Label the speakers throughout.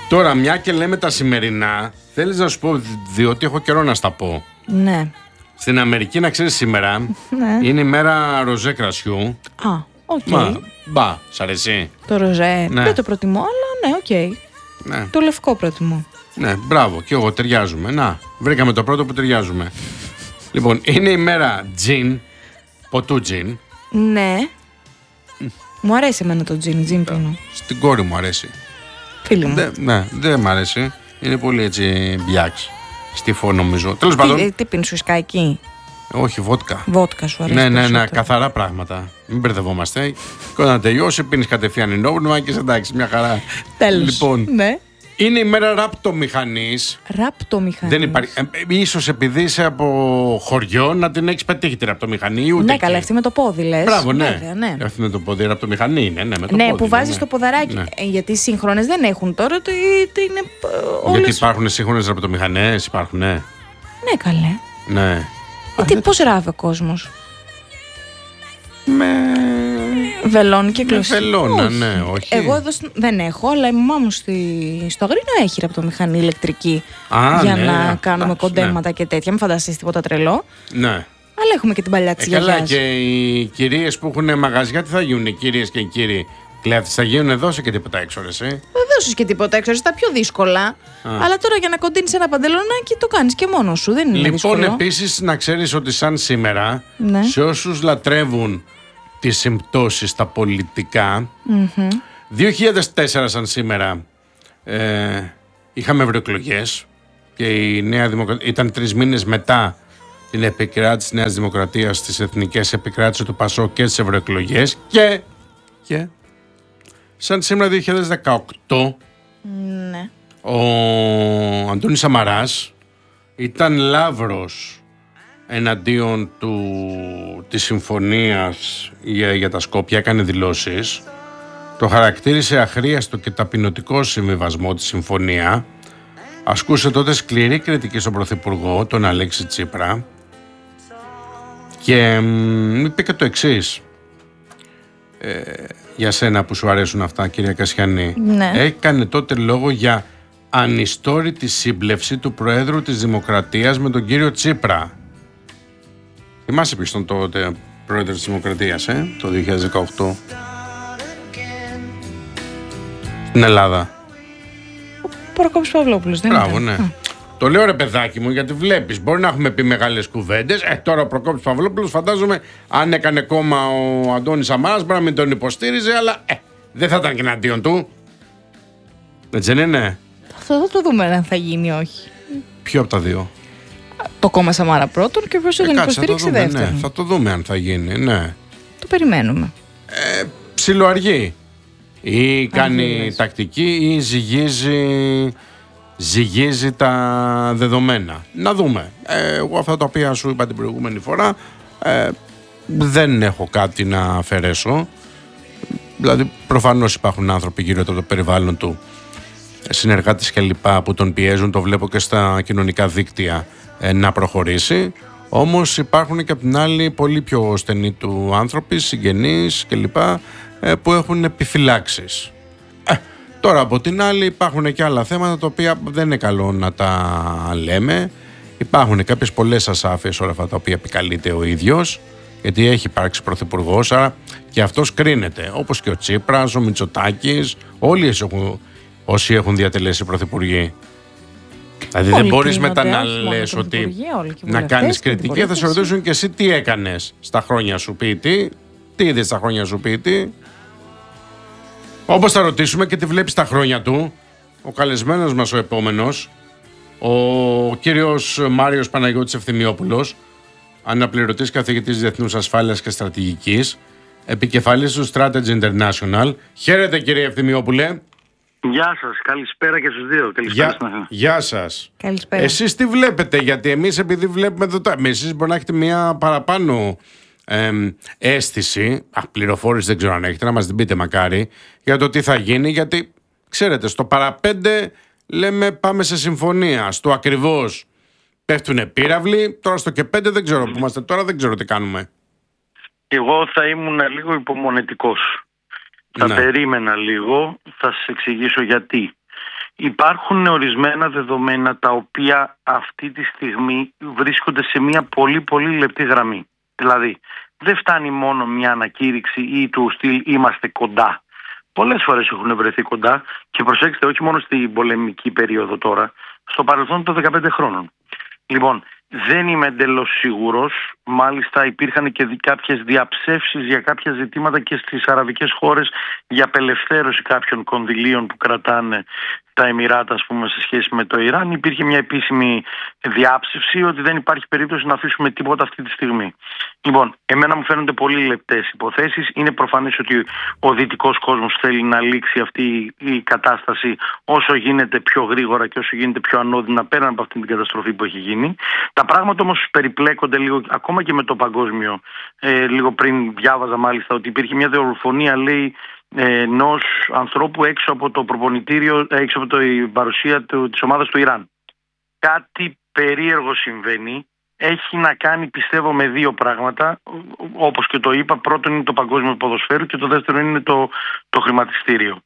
Speaker 1: Τώρα, μια και λέμε τα σημερινά, θέλεις να σου πω, διότι έχω καιρό να στα πω.
Speaker 2: Ναι.
Speaker 1: Στην Αμερική, να ξέρεις, σήμερα
Speaker 2: Ναι.
Speaker 1: είναι η μέρα ροζέ κρασιού.
Speaker 2: Α, οκ.
Speaker 1: Μπα, σ' αρέσει?
Speaker 2: Το ροζέ
Speaker 1: Ναι.
Speaker 2: δεν το προτιμώ, αλλά ναι, οκ.
Speaker 1: Ναι.
Speaker 2: Το λευκό προτιμώ.
Speaker 1: Ναι, μπράβο, και εγώ ταιριάζουμε. Να, βρήκαμε το πρώτο που ταιριάζουμε. Λοιπόν, είναι η μέρα τζιν, ποτού τζιν.
Speaker 2: Ναι. Μου αρέσει εμένα το τζιν πίνω.
Speaker 1: Στην κόρη μου αρέσει.
Speaker 2: Φίλοι μου.
Speaker 1: Δεν μ' αρέσει. Είναι πολύ έτσι μπιάξ. Στιφό νομίζω. Τέλος πάντων.
Speaker 2: Τι πίνεις, ουσκάκι?
Speaker 1: Όχι, βότκα.
Speaker 2: Βότκα σου αρέσει?
Speaker 1: Ναι,
Speaker 2: περισσότερο.
Speaker 1: καθαρά πράγματα. Μην μπερδευόμαστε. Και όταν τελειώσει, πίνεις κατευθείαν ενόπνευμα και είσαι εντάξει, μια χαρά.
Speaker 2: Τέλος.
Speaker 1: Λοιπόν,
Speaker 2: Ναι.
Speaker 1: είναι η μέρα ραπτομηχανής.
Speaker 2: Ραπτομηχανής.
Speaker 1: Δεν υπάρχει. Ίσως επειδή είσαι από χωριό να την έχεις πετύχει τη ραπτομηχανή. Ούτε
Speaker 2: Ναι,
Speaker 1: εκεί.
Speaker 2: καλά, αυτή με το πόδι λες.
Speaker 1: Μπράβο, ναι.
Speaker 2: Βέβαια, ναι.
Speaker 1: Αυτή με το πόδι, η ραπτομηχανή είναι. Ναι, με το
Speaker 2: Ναι,
Speaker 1: πόδι,
Speaker 2: που βάζεις
Speaker 1: ναι.
Speaker 2: το ποδαράκι.
Speaker 1: Ναι.
Speaker 2: Γιατί οι σύγχρονες δεν έχουν τώρα. Είναι όλες...
Speaker 1: Γιατί υπάρχουν σύγχρονες ραπτομηχανές, υπάρχουν, ναι.
Speaker 2: Ναι, καλέ.
Speaker 1: Ναι.
Speaker 2: Πώς ράβει ο κόσμος?
Speaker 1: Με
Speaker 2: Βελόνι και κλωσί.
Speaker 1: βελόνα,
Speaker 2: Όχι.
Speaker 1: ναι, όχι.
Speaker 2: Εγώ εδώ δεν έχω, αλλά η μαμά μου στο Αγρίνο έχει ραπτομηχανή ηλεκτρική.
Speaker 1: Α,
Speaker 2: για
Speaker 1: ναι,
Speaker 2: να κάνουμε
Speaker 1: εντάξει,
Speaker 2: κοντέματα και τέτοια. Μην φανταστείς τίποτα τρελό.
Speaker 1: Ναι.
Speaker 2: Αλλά έχουμε και την παλιά της
Speaker 1: Καλά,
Speaker 2: γιαγιάς.
Speaker 1: και οι κυρίες που έχουν μαγαζιά, τι θα γίνουν οι κυρίες και οι κύριοι? Κλέφτες θα γίνουν εδώ και τίποτα έξω, ρε, εσύ.
Speaker 2: Δεν δώσεις και τίποτα έξω, στα πιο δύσκολα. Αλλά τώρα για να κοντίνεις ένα παντελονάκι το κάνεις και μόνος σου. Δεν είναι
Speaker 1: Λοιπόν,
Speaker 2: δύσκολο.
Speaker 1: επίσης να ξέρεις ότι σαν σήμερα,
Speaker 2: Ναι.
Speaker 1: σε όσους λατρεύουν τις συμπτώσεις στα πολιτικά, 2004 σαν σήμερα είχαμε ευρωεκλογές και η Νέα Δημοκρατία ήταν 3 μήνες μετά την επικράτηση της Νέας Δημοκρατίας στις εθνικές επικράτησης του ΠΑΣΟΚ και τις ευρωεκλογές και σαν σήμερα 2018
Speaker 2: Ναι.
Speaker 1: ο Αντώνης Σαμαράς ήταν λαύρος εναντίον της συμφωνίας για τα Σκόπια, έκανε δηλώσεις, το χαρακτήρισε αχρίαστο και ταπεινωτικό συμβιβασμό τη συμφωνία, ασκούσε τότε σκληρή κριτική στον Πρωθυπουργό, τον Αλέξη Τσίπρα, και είπε και το εξής, για σένα που σου αρέσουν αυτά, κυρία Κασιανή.
Speaker 2: Ναι.
Speaker 1: Έκανε τότε λόγο για ανιστόρητη σύμπλευση του Προέδρου της Δημοκρατίας με τον κύριο Τσίπρα. Θυμάσαι ποιος ήταν τότε Πρόεδρος της Δημοκρατίας, το 2018 στην Ελλάδα?
Speaker 2: Ο Προκόπης Παυλόπουλος, δεν
Speaker 1: Μπράβο,
Speaker 2: ήταν?
Speaker 1: ναι. Το λέω, ρε παιδάκι μου, γιατί βλέπεις, μπορεί να έχουμε πει μεγάλες κουβέντες. Τώρα ο Προκόπης Παυλόπουλος, φαντάζομαι, αν έκανε κόμμα ο Αντώνης Σαμάρας, μπορεί να μην τον υποστήριζε, αλλά δεν θα ήταν και εναντίον του. Έτσι δεν είναι?
Speaker 2: Θα το δούμε αν θα γίνει ή όχι.
Speaker 1: Ποιο από τα δύο?
Speaker 2: Το κόμμα Σαμάρα πρώτον και ποιος τον
Speaker 1: Κάτσε,
Speaker 2: υποστήριξει
Speaker 1: θα το δούμε,
Speaker 2: δεύτερον.
Speaker 1: ναι, θα το δούμε αν θα γίνει, ναι.
Speaker 2: Το περιμένουμε.
Speaker 1: Ψιλοαργεί. Ή κάνει
Speaker 2: λες.
Speaker 1: τακτική ή ζυγίζει τα δεδομένα. Να δούμε. Εγώ αυτά τα οποία σου είπα την προηγούμενη φορά δεν έχω κάτι να αφαιρέσω. Δηλαδή προφανώς υπάρχουν άνθρωποι γύρω από το περιβάλλον του, συνεργάτες και λοιπά, που τον πιέζουν, το βλέπω και στα κοινωνικά δίκτυα, να προχωρήσει. Όμως υπάρχουν και από την άλλη πολύ πιο στενοί του άνθρωποι, συγγενείς και λοιπά, που έχουν επιφυλάξεις. Τώρα από την άλλη υπάρχουν και άλλα θέματα τα οποία δεν είναι καλό να τα λέμε. Υπάρχουν κάποιες πολλές ασάφειες όλα αυτά τα οποία επικαλείται ο ίδιος, γιατί έχει υπάρξει πρωθυπουργός, άρα και αυτός κρίνεται, όπως και ο Τσίπρας, ο Μητσοτάκης, όλοι όσοι έχουν διατελέσει πρωθυπουργοί. Δηλαδή δεν μπορείς μετά να λες ότι να κάνεις κριτική, θα σε ρωτήσουν και εσύ τι έκανες στα χρόνια σου ποιητή, τι είδες στα χρόνια σου ποιητή. Όπως θα ρωτήσουμε και τι βλέπεις στα χρόνια του, ο καλεσμένος μας ο επόμενος, ο κύριος Μάριος Παναγιώτης Ευθυμιόπουλος, αναπληρωτής καθηγητής Διεθνούς Ασφάλειας και Στρατηγικής, επικεφαλής του Strategy International. Χαίρετε, κύριε Ευθυμιόπουλε.
Speaker 3: Γεια σας, καλησπέρα και στους δύο.
Speaker 1: Γεια σας.
Speaker 2: Καλησπέρα.
Speaker 1: Εσείς τι βλέπετε, γιατί εμείς επειδή βλέπουμε εδώ, εσείς μπορεί να έχετε μια παραπάνω αίσθηση, πληροφόρηση δεν ξέρω αν έχετε, να μας την πείτε μακάρι, για το τι θα γίνει, γιατί ξέρετε στο παραπέντε λέμε πάμε σε συμφωνία, στο ακριβώς πέφτουνε πύραυλοι, τώρα στο και 5 δεν ξέρω που είμαστε τώρα, δεν ξέρω τι κάνουμε.
Speaker 3: Εγώ θα ήμουν λίγο υπομονετικός. Θα περίμενα λίγο, θα σας εξηγήσω γιατί. Υπάρχουν ορισμένα δεδομένα τα οποία αυτή τη στιγμή βρίσκονται σε μια πολύ πολύ λεπτή γραμμή. Δηλαδή, δεν φτάνει μόνο μια ανακήρυξη ή του στυλ είμαστε κοντά. Πολλές φορές έχουν βρεθεί κοντά και προσέξτε, όχι μόνο στην πολεμική περίοδο τώρα, στο παρελθόν των 15 χρόνων. Λοιπόν, δεν είμαι εντελώς σίγουρος. Μάλιστα υπήρχαν και κάποιες διαψεύσεις για κάποια ζητήματα και στις αραβικές χώρες για απελευθέρωση κάποιων κονδυλίων που κρατάνε τα Εμιράτα, ας πούμε, σε σχέση με το Ιράν. Υπήρχε μια επίσημη διάψευση ότι δεν υπάρχει περίπτωση να αφήσουμε τίποτα αυτή τη στιγμή. Λοιπόν, εμένα μου φαίνονται πολύ λεπτές υποθέσεις. Είναι προφανές ότι ο δυτικός κόσμος θέλει να λήξει αυτή η κατάσταση όσο γίνεται πιο γρήγορα και όσο γίνεται πιο ανώδυνα πέραν από αυτή την καταστροφή που έχει γίνει. Τα πράγματα όμως περιπλέκονται λίγο ακόμα και με το παγκόσμιο. Λίγο πριν διάβαζα μάλιστα ότι υπήρχε μια δολοφονία, λέει, ενός ανθρώπου έξω από το προπονητήριο, έξω από την παρουσία της ομάδας του Ιράν. Κάτι περίεργο συμβαίνει. Έχει να κάνει, πιστεύω, με δύο πράγματα. Όπως και το είπα, πρώτον είναι το παγκόσμιο ποδοσφαίρο και το δεύτερο είναι το χρηματιστήριο.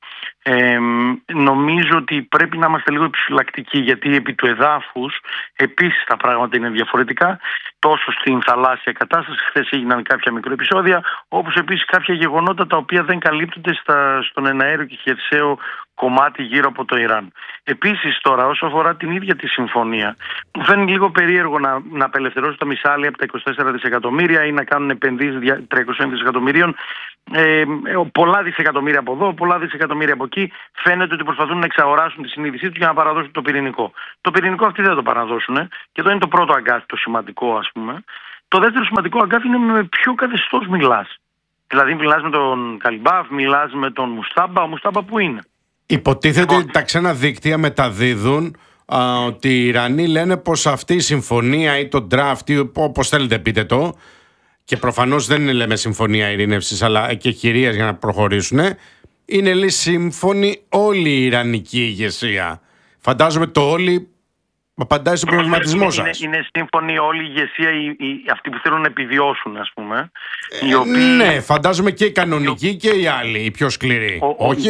Speaker 3: Νομίζω ότι πρέπει να είμαστε λίγο επιφυλακτικοί, γιατί επί του εδάφους επίσης τα πράγματα είναι διαφορετικά. Τόσο στην θαλάσσια κατάσταση, χθες έγιναν κάποια μικροεπισόδια, όπως επίσης κάποια γεγονότα τα οποία δεν καλύπτονται στον εναέριο και χερσαίο κομμάτι γύρω από το Ιράν. Επίσης τώρα, όσο αφορά την ίδια τη συμφωνία, μου φαίνεται λίγο περίεργο να απελευθερώσουν τα μισάλια από τα 24 δισεκατομμύρια ή να κάνουν επενδύσεις 300 δισεκατομμυρίων. Πολλά δισεκατομμύρια από εδώ, πολλά δισεκατομμύρια από εκεί. Φαίνεται ότι προσπαθούν να εξαγοράσουν τη συνείδησή του για να παραδώσουν το πυρηνικό. Το πυρηνικό αυτοί δεν το παραδώσουν. Και εδώ είναι το πρώτο αγκάθι, το σημαντικό, ας πούμε. Το δεύτερο σημαντικό αγκάθι είναι με ποιο καθεστώς μιλάς. Δηλαδή, μιλάς με τον Καλιμπάφ, μιλάς με τον Μουστάμπα. Ο Μουστάμπα που είναι?
Speaker 1: Υποτίθεται ότι τα ξένα δίκτυα μεταδίδουν ότι οι Ιρανοί λένε πως αυτή η συμφωνία ή το draft ή όπως θέλετε πείτε το, και προφανώς δεν είναι, λέμε, συμφωνία ειρήνευσης αλλά και κυρίας για να προχωρήσουν, είναι, λέει, σύμφωνη όλη η Ιρανική ηγεσία. Φαντάζομαι το όλοι απαντάει στον προβληματισμό σας.
Speaker 3: Είναι σύμφωνη όλη η ηγεσία, αυτοί που θέλουν να επιβιώσουν, ας πούμε.
Speaker 1: Ναι, φαντάζομαι και οι κανονικοί και οι άλλοι, οι πιο σκληροί. Όχι?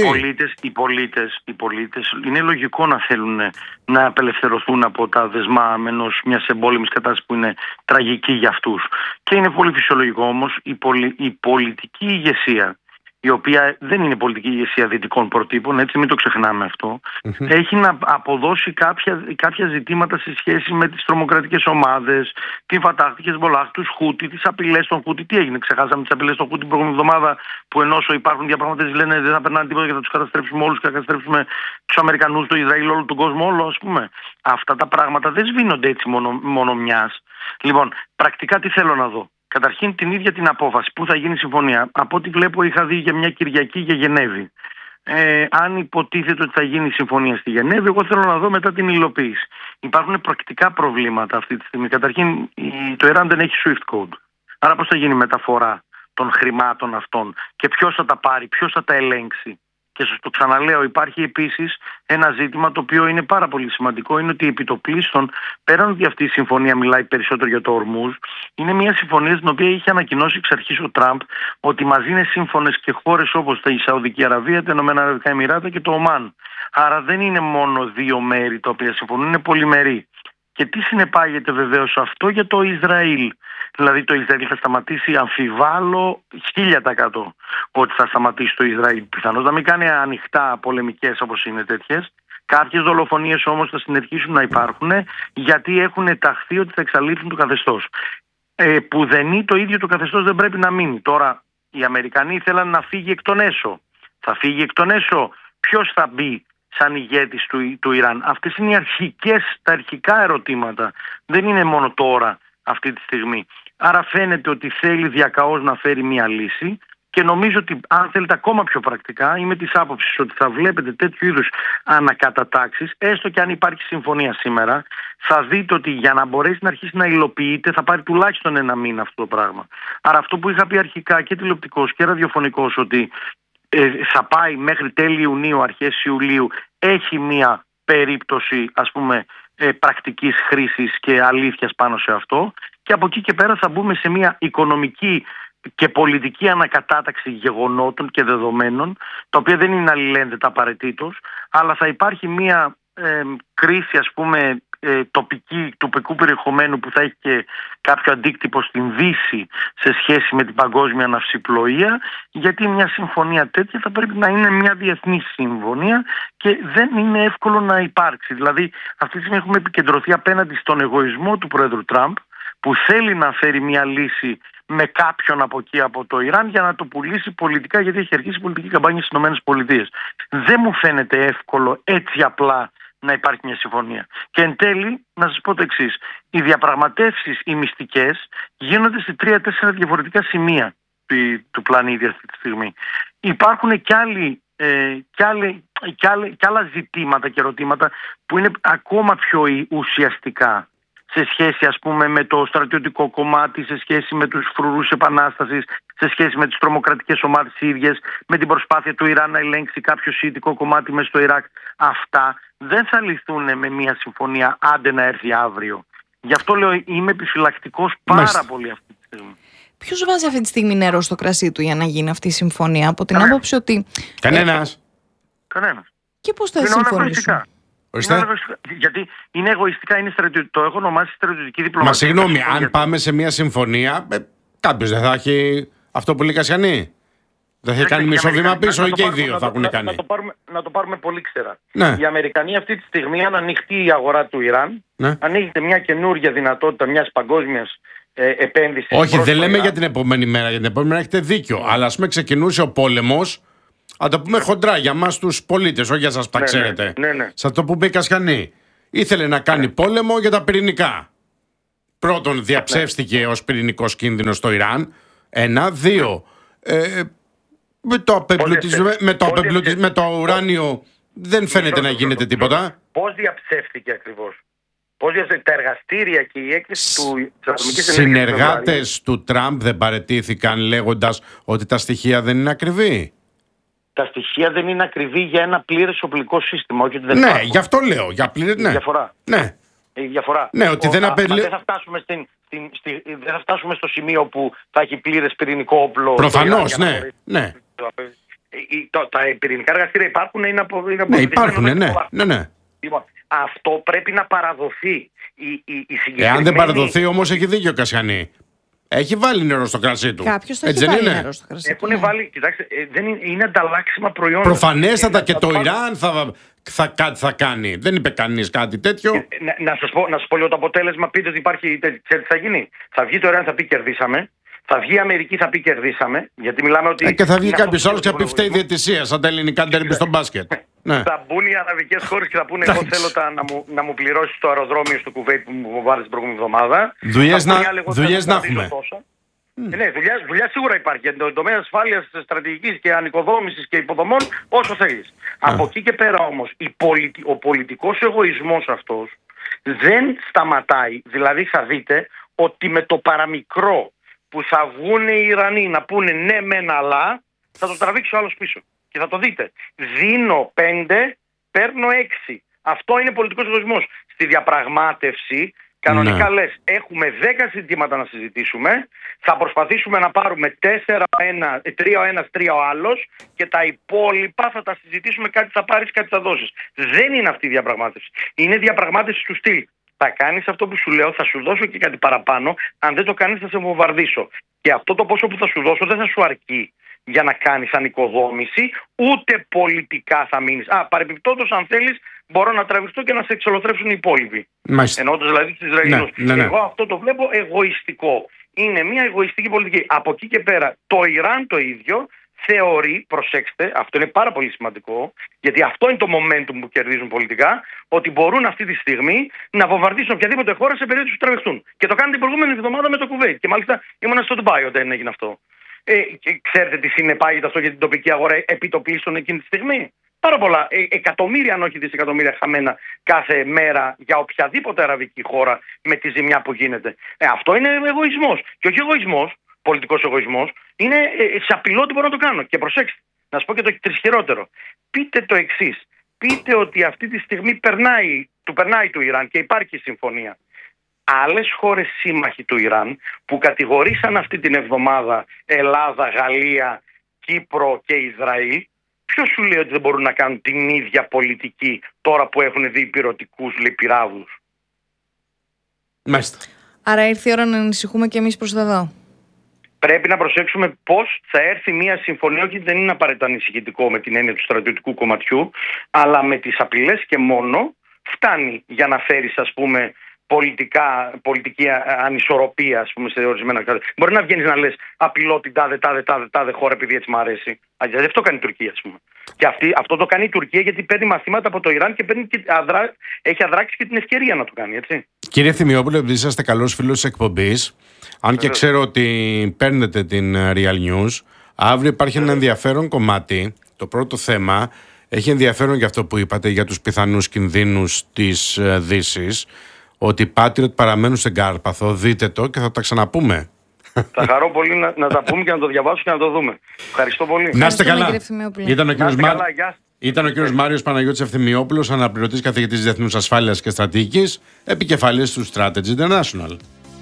Speaker 3: Οι πολίτες είναι λογικό να θέλουν να απελευθερωθούν από τα δεσμά μιας εμπόλεμης κατάστασης που είναι τραγική για αυτούς. Και είναι πολύ φυσιολογικό όμως η πολιτική ηγεσία, η οποία δεν είναι πολιτική ηγεσία δυτικών προτύπων, έτσι μην το ξεχνάμε αυτό, έχει να αποδώσει κάποια ζητήματα σε σχέση με τις τρομοκρατικές ομάδες, την Φατάχ, τη Χεσμπολάχ, τους Χούτι, τις απειλές των Χούτι. Τι έγινε? Ξεχάσαμε τις απειλές των Χούτι την προηγούμενη εβδομάδα, που ενώ υπάρχουν διαπραγματεύσεις λένε δεν θα περνάνε τίποτα και θα τους καταστρέψουμε όλους και θα καταστρέψουμε τους Αμερικανούς, το Ισραήλ, όλο τον κόσμο, όλο, ας πούμε. Αυτά τα πράγματα δεν σβήνονται έτσι μόνο μιας. Λοιπόν, πρακτικά τι θέλω να δω? Καταρχήν την ίδια την απόφαση που θα γίνει συμφωνία. Από ό,τι βλέπω είχα δει για μια Κυριακή για Γενέβη. Αν υποτίθεται ότι θα γίνει συμφωνία στη Γενέβη, εγώ θέλω να δω μετά την υλοποίηση. Υπάρχουν πρακτικά προβλήματα αυτή τη στιγμή. Καταρχήν το Ιράν δεν έχει SWIFT code. Άρα πώς θα γίνει η μεταφορά των χρημάτων αυτών και ποιος θα τα πάρει, ποιος θα τα ελέγξει? Και σας το ξαναλέω, υπάρχει επίσης ένα ζήτημα το οποίο είναι πάρα πολύ σημαντικό. Είναι ότι επιτοπλίστων, πέραν ότι αυτή η συμφωνία μιλάει περισσότερο για το Ορμούζ, είναι μια συμφωνία στην οποία είχε ανακοινώσει εξ αρχής ο Τραμπ ότι μαζί είναι σύμφωνες και χώρες όπως η Σαουδική Αραβία, τα Ηνωμένα Αραβικά Εμιράτα και το Ομάν. Άρα δεν είναι μόνο δύο μέρη τα οποία συμφωνούν, είναι πολυμερή. Και τι συνεπάγεται βεβαίως αυτό για το Ισραήλ? Δηλαδή το Ισραήλ θα σταματήσει, αμφιβάλλω 1000% ότι θα σταματήσει το Ισραήλ. Πιθανώς να μην κάνει ανοιχτά πολεμικές όπως είναι τέτοιες. Κάποιες δολοφονίες όμως θα συνεχίσουν να υπάρχουν, γιατί έχουν ταχθεί ότι θα εξαλείψουν το καθεστώς. Που δεν είναι το ίδιο το καθεστώς, δεν πρέπει να μείνει. Τώρα οι Αμερικανοί ήθελαν να φύγει εκ των έσω. Θα φύγει εκ των έσω? Ποιος θα μπει σαν ηγέτης του Ιράν? Αυτές είναι τα αρχικά ερωτήματα. Δεν είναι μόνο τώρα, αυτή τη στιγμή. Άρα φαίνεται ότι θέλει διακαώς να φέρει μια λύση και νομίζω ότι αν θέλετε ακόμα πιο πρακτικά, είμαι της άποψης ότι θα βλέπετε τέτοιου είδους ανακατατάξεις, έστω και αν υπάρχει συμφωνία σήμερα, θα δείτε ότι για να μπορέσει να αρχίσει να υλοποιείται θα πάρει τουλάχιστον ένα μήνα αυτό το πράγμα. Άρα αυτό που είχα πει αρχικά και τηλεοπτικός και ραδιοφωνικός, ότι θα πάει μέχρι τέλη Ιουνίου, αρχές Ιουλίου, έχει μια περίπτωση, ας πούμε, πρακτικής χρήσης και αλήθειας πάνω σε αυτό, και από εκεί και πέρα θα μπούμε σε μια οικονομική και πολιτική ανακατάταξη γεγονότων και δεδομένων, τα οποία δεν είναι αλληλένδετα απαραίτητος, αλλά θα υπάρχει μια κρίση, ας πούμε, τοπικού περιεχομένου που θα έχει και κάποιο αντίκτυπο στην Δύση σε σχέση με την παγκόσμια ναυσιπλοεία, γιατί μια συμφωνία τέτοια θα πρέπει να είναι μια διεθνή συμφωνία και δεν είναι εύκολο να υπάρξει. Δηλαδή αυτή τη στιγμή έχουμε επικεντρωθεί απέναντι στον εγωισμό του Πρόεδρου Τραμπ, που θέλει να φέρει μια λύση με κάποιον από εκεί, από το Ιράν, για να το πουλήσει πολιτικά, γιατί έχει αρχίσει πολιτική καμπάνια στις ΗΠΑ. Δεν μου φαίνεται εύκολο έτσι απλά να υπάρχει μια συμφωνία. Και εν τέλει, να σας πω το εξής. Οι διαπραγματεύσεις, οι μυστικές, γίνονται σε 3-4 διαφορετικά σημεία του πλανήτη αυτή τη στιγμή. Υπάρχουν και άλλα ζητήματα και ερωτήματα που είναι ακόμα πιο ουσιαστικά σε σχέση, ας πούμε, με το στρατιωτικό κομμάτι, σε σχέση με τους φρουρούς επανάστασης, σε σχέση με τις τρομοκρατικές ομάδες ίδιες, με την προσπάθεια του Ιράν να ελέγξει κάποιο σιητικό κομμάτι μέσα στο Ιράκ. Αυτά δεν θα λυθούν με μια συμφωνία, άντε να έρθει αύριο. Γι' αυτό λέω, είμαι επιφυλακτικός πάρα πολύ αυτή τη στιγμή.
Speaker 2: Ποιος βάζει αυτή τη στιγμή νερό στο κρασί του για να γίνει αυτή η συμφωνία, από την άποψη ότι...
Speaker 1: Κανένας.
Speaker 2: Και πώς θα συμφωνήσουν?
Speaker 3: Γιατί είναι εγωιστικά, είναι στρατιωτικό. Το έχω ονομάσει στρατιωτική διπλωματία.
Speaker 1: Μα συγγνώμη, αν πάμε σε μια συμφωνία, κάποιος δεν θα έχει αυτό που λέει Κασιανή? Δεν θα κάνει μισό βήμα πίσω, ή και οι δύο θα έχουν κάνει?
Speaker 3: Να το πάρουμε πολύ ξέρα.
Speaker 1: Ναι.
Speaker 3: Οι Αμερικανοί αυτή τη στιγμή, αν ανοιχτεί η αγορά του Ιράν, ανοίγεται μια καινούργια δυνατότητα μιας παγκόσμιας επένδυσης.
Speaker 1: Όχι, δεν λέμε για την επόμενη μέρα. Για την επόμενη μέρα έχετε δίκιο. Αλλά ας πούμε ξεκινούσε ο πόλεμος. Αν το πούμε χοντρά για εμάς τους πολίτες, όχι για εσάς που τα ξέρετε. Σαν το που είπε η Κασιανή. Ήθελε να κάνει πόλεμο για τα πυρηνικά. Πρώτον, διαψεύστηκε ως πυρηνικός κίνδυνος στο Ιράν. 1. 2. Με το ουράνιο δεν φαίνεται να γίνεται τίποτα.
Speaker 3: Πώς διαψεύστηκε ακριβώς? Πώς τα εργαστήρια και η έκθεση της ατομικής ενέργειας.
Speaker 1: Συνεργάτες του Τραμπ δεν παραιτήθηκαν λέγοντας ότι τα στοιχεία δεν είναι ακριβή?
Speaker 3: Τα στοιχεία δεν είναι ακριβή για ένα πλήρες οπλικό σύστημα. Όχι ότι δεν
Speaker 1: υπάρχουν. Γι' αυτό λέω. Για πλήρες, ναι.
Speaker 3: Διαφορά.
Speaker 1: Ναι.
Speaker 3: Διαφορά.
Speaker 1: Ναι, ότι δεν
Speaker 3: δεν θα φτάσουμε στο σημείο που θα έχει πλήρες πυρηνικό όπλο.
Speaker 1: Προφανώς, ναι.
Speaker 3: Τα πυρηνικά εργαστήρια υπάρχουν, είναι από
Speaker 1: υπάρχουν, ναι.
Speaker 3: Λοιπόν, αυτό πρέπει να παραδοθεί. Η συγκεκριμένη...
Speaker 1: Εάν δεν παραδοθεί, όμως, έχει δίκιο ο Κασιανή. Έχει βάλει νερό στο κρασί του.
Speaker 2: Κάποιος το έχει βάλει νερό στο κρασί του.
Speaker 3: Έχουν βάλει, κοιτάξτε, είναι ανταλλάξιμα προϊόντα.
Speaker 1: Προφανέστατα και το Ιράν κάτι θα κάνει. Δεν είπε κανείς κάτι τέτοιο.
Speaker 3: Να σας πω λίγο το αποτέλεσμα. Πείτε ότι υπάρχει. Ξέρετε τι θα γίνει? Θα βγει το Ιράν, θα πει κερδίσαμε. Θα βγει η Αμερική, θα πει κερδίσαμε. Γιατί μιλάμε ότι.
Speaker 1: Και θα βγει κάποιος άλλος και θα πει φταίει η διαιτησία, σαν τα ελληνικά ντέρμπι στο μπάσκετ.
Speaker 3: Θα μπουν οι αραβικές χώρες και θα πούνε: εγώ θέλω να μου πληρώσει το αεροδρόμιο στο Κουβέιτ που μου βάλει την προηγούμενη εβδομάδα.
Speaker 1: Δουλειές να έχουμε.
Speaker 3: Ναι, δουλειά σίγουρα υπάρχει για τον τομέα ασφάλειας, στρατηγικής και ανοικοδόμησης και υποδομών, όσο θέλεις. Από εκεί και πέρα όμως, ο πολιτικός εγωισμός αυτός δεν σταματάει. Δηλαδή θα δείτε ότι με το παραμικρό που θα βγουν οι Ιρανοί να πούνε ναι μεν αλλά, θα το τραβήξει ο άλλος πίσω. Και θα το δείτε. Δίνω 5, παίρνω 6. Αυτό είναι πολιτικός εγωισμός. Στη διαπραγμάτευση κανονικά λες, έχουμε 10 ζητήματα να συζητήσουμε, θα προσπαθήσουμε να πάρουμε 4 3 ο ένας, 3 ο άλλος και τα υπόλοιπα θα τα συζητήσουμε, κάτι θα πάρεις, κάτι θα δώσεις. Δεν είναι αυτή η διαπραγμάτευση. Είναι διαπραγμάτευση του στυλ. Θα κάνεις αυτό που σου λέω, θα σου δώσω και κάτι παραπάνω, αν δεν το κάνεις θα σε βομβαρδίσω. Και αυτό το πόσο που θα σου δώσω δεν θα σου αρκεί για να κάνεις ανοικοδόμηση, ούτε πολιτικά θα μείνεις. Παρεμπιπτόντως, αν θέλεις, μπορώ να τραβηχτώ και να σε εξολοθρέψουν οι υπόλοιποι. Εννοώντας δηλαδή τους Ισραηλινούς.
Speaker 1: Ναι.
Speaker 3: Εγώ αυτό το βλέπω εγωιστικό. Είναι μια εγωιστική πολιτική. Από εκεί και πέρα, το Ιράν το ίδιο θεωρεί, προσέξτε, αυτό είναι πάρα πολύ σημαντικό, γιατί αυτό είναι το momentum που κερδίζουν πολιτικά, ότι μπορούν αυτή τη στιγμή να βομβαρδίσουν οποιαδήποτε χώρα σε περίπτωση που τραβηχτούν. Και το κάνουν την προηγούμενη εβδομάδα με το Κουβέιτ. Και μάλιστα ήμουν στο Ντουμπάι όταν έγινε αυτό. Και ξέρετε τι συνεπάγεται αυτό για την τοπική αγορά επιτοπλίστων εκείνη τη στιγμή? Πάρα πολλά, εκατομμύρια αν όχι δισεκατομμύρια χαμένα κάθε μέρα για οποιαδήποτε αραβική χώρα με τη ζημιά που γίνεται. Αυτό είναι εγωισμός. Και όχι εγωισμός, πολιτικός εγωισμός, είναι σε απειλό ότι μπορώ να το κάνω. Και προσέξτε, να σας πω και το τρισχερότερο. Πείτε το εξής. Πείτε ότι αυτή τη στιγμή του περνάει του Ιράν και υπάρχει συμφωνία. άλλες χώρες σύμμαχοι του Ιράν που κατηγορήσαν αυτή την εβδομάδα Ελλάδα, Γαλλία, Κύπρο και Ισραήλ, ποιος σου λέει ότι δεν μπορούν να κάνουν την ίδια πολιτική τώρα που έχουν δει πυρωτικούς πυράβλους?
Speaker 1: Μάλιστα.
Speaker 2: Άρα ήρθε η ώρα να ανησυχούμε και εμείς προς τα δω.
Speaker 3: Πρέπει να προσέξουμε πώς θα έρθει μια συμφωνία, όχι δεν είναι απαραίτητα ανησυχητικό με την έννοια του στρατιωτικού κομματιού, αλλά με τις απειλές και μόνο φτάνει για να φέρεις, ας πούμε, πολιτική ανισορροπία, ας πούμε, σε ορισμένα κράτη. Μπορεί να βγαίνεις να λες απειλώ την τάδε χώρα επειδή έτσι μου αρέσει. Δηλαδή αυτό κάνει η Τουρκία, ας πούμε. Και αυτό το κάνει η Τουρκία γιατί παίρνει μαθήματα από το Ιράν και έχει αδράξει και την ευκαιρία να το κάνει, έτσι.
Speaker 1: Κύριε Θυμιόπουλε, επειδή είσαστε καλός φίλος της εκπομπής, αν και ξέρω ότι παίρνετε την Real News, αύριο υπάρχει ένα ενδιαφέρον κομμάτι. Το πρώτο θέμα έχει ενδιαφέρον για αυτό που είπατε για τους πιθανούς κινδύνους της Δύσης. Ότι οι Patriot παραμένουν στην Κάρπαθο, δείτε το και θα τα ξαναπούμε.
Speaker 3: Θα χαρώ πολύ να τα πούμε και να το διαβάσω και να το δούμε. Ευχαριστώ πολύ.
Speaker 1: Να είστε καλά. Ήταν ο κύριος Μάριος Παναγιώτης Ευθυμιόπουλος, αναπληρωτής καθηγητής Διεθνούς Ασφάλειας και Στρατηγικής, επικεφαλής του Strategy International.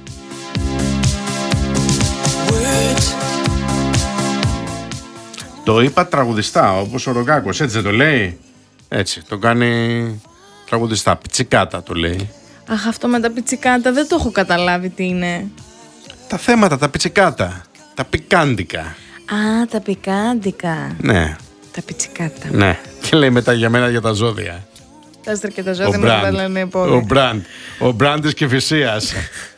Speaker 1: Το είπα τραγουδιστά, όπως ο Ρογκάκος, έτσι δεν το λέει? Έτσι, το κάνει τραγουδιστά, πιτσικάτα το λέει.
Speaker 2: Αχ, αυτό με τα πιτσικάτα δεν το έχω καταλάβει τι είναι.
Speaker 1: Τα θέματα, τα πιτσικάτα, τα πικάντικα.
Speaker 2: Α, τα πικάντικα.
Speaker 1: Ναι.
Speaker 2: Τα πιτσικάτα.
Speaker 1: Ναι. Και λέει μετά για μένα για τα ζώδια.
Speaker 2: Τα άστρα και τα ζώδια μας τα λένε πόδια.
Speaker 1: Ο Μπραντ της Κηφισίας.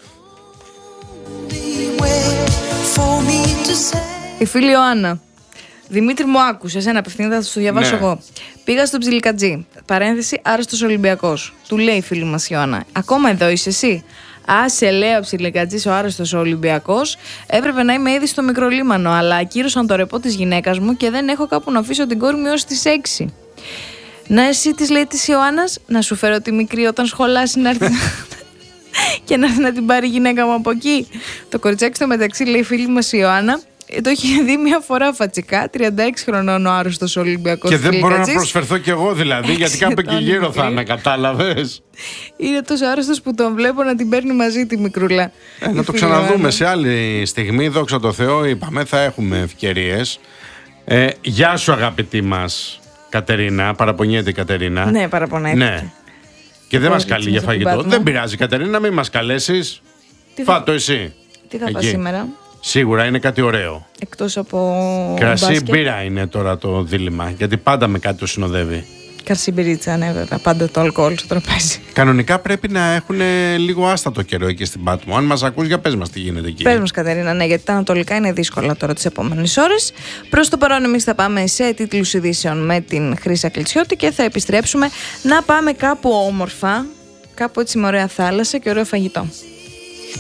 Speaker 2: Η φίλη Ιωάννα. Δημήτρη, μου άκουσε, εσένα απευθύνεται, θα σου το διαβάσω εγώ. Πήγα στο Ψιλικατζή. Παρένθεση, άρρωστος Ολυμπιακός. Του λέει η φίλη μας Ιωάννα. Ακόμα εδώ είσαι εσύ? Άσε, λέει ο Ψιλικατζής, ο άρρωστος Ολυμπιακός. Έπρεπε να είμαι ήδη στο μικρολίμανο, αλλά ακύρωσαν το ρεπό της γυναίκας μου και δεν έχω κάπου να αφήσω την κόρη μου έως τις 6. Να, εσύ της λέει της Ιωάννας, να σου φέρω τη μικρή όταν σχολάσει να έρθει. Και να έρθει να την πάρει η γυναίκα μου από εκεί. Το κοριτσάκι στο μεταξύ, λέει η φίλη μας Ιωάννα. Το έχει δει μια φορά φατσικά, 36 χρονών ο άρρωστος Ολυμπιακός.
Speaker 1: Και δεν μπορώ να προσφερθώ κι εγώ δηλαδή, γιατί κάπου εκεί γύρω θα είναι, κατάλαβες.
Speaker 2: Είναι τόσο άρρωστος που τον βλέπω να την παίρνει μαζί τη μικρούλα.
Speaker 1: Να το ξαναδούμε σε άλλη στιγμή, δόξα τω Θεώ, είπαμε, θα έχουμε ευκαιρίες. Γεια σου αγαπητή μας Κατερίνα, παραπονιέται η Κατερίνα.
Speaker 2: Ναι, παραπονιέται.
Speaker 1: Ναι. Και δεν μας καλεί για φαγητό. Δεν πειράζει Κατερίνα, μην μας καλέσεις. Φάτο εσύ.
Speaker 2: Τι θα φας σήμερα?
Speaker 1: Σίγουρα είναι κάτι ωραίο.
Speaker 2: Εκτός από
Speaker 1: κρασί,
Speaker 2: μπάσκετ.
Speaker 1: μπύρα είναι τώρα το δίλημμα. Γιατί πάντα με κάτι το συνοδεύει.
Speaker 2: Καρσιμπυρίτσα, ναι, βέβαια. Πάντα το αλκοόλ στο τραπέζι.
Speaker 1: Κανονικά πρέπει να έχουν λίγο άστατο καιρό εκεί στην Πάτμο. Αν μας ακούς, για πες μας τι γίνεται εκεί.
Speaker 2: Πες μας, Κατερίνα, ναι, γιατί τα ανατολικά είναι δύσκολα τώρα τις επόμενες ώρες. Προς το παρόν, εμείς θα πάμε σε τίτλους ειδήσεων με την Χρύσα Κλητσιώτη και θα επιστρέψουμε να πάμε κάπου όμορφα, κάπου έτσι με ωραία θάλασσα και ωραίο φαγητό.